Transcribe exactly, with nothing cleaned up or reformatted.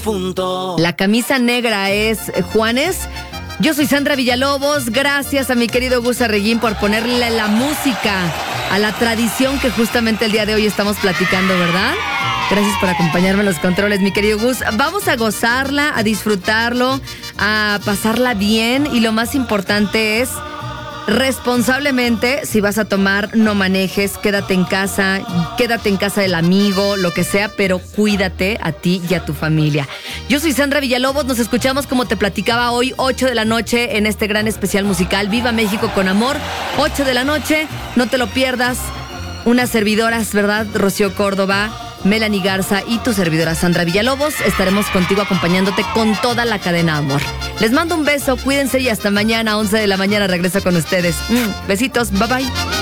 difunto. La camisa negra es Juanes. Yo soy Sandra Villalobos. Gracias a mi querido Gus Arreguín por ponerle la música a la tradición que justamente el día de hoy estamos platicando, ¿verdad? Gracias por acompañarme en los controles, mi querido Gus. Vamos a gozarla, a disfrutarlo, a pasarla bien y lo más importante es responsablemente. Si vas a tomar, no manejes, quédate en casa, quédate en casa del amigo, lo que sea, pero cuídate a ti y a tu familia. Yo soy Sandra Villalobos, nos escuchamos como te platicaba hoy, ocho de la noche en este gran especial musical Viva México con Amor, ocho de la noche, no te lo pierdas. Unas servidoras, ¿verdad? Rocío Córdoba, Melanie Garza y tu servidora Sandra Villalobos estaremos contigo acompañándote con toda la cadena Amor. Les mando un beso, cuídense y hasta mañana, once de la mañana regreso con ustedes. Mm, besitos, bye bye.